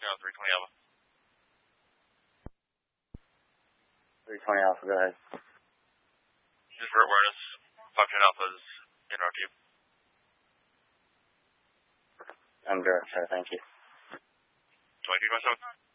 Yeah, 320 Alpha. 320 Alpha, go ahead. Just for awareness, 510 Alpha's in our view. I'm direct, sir, thank you. 2227.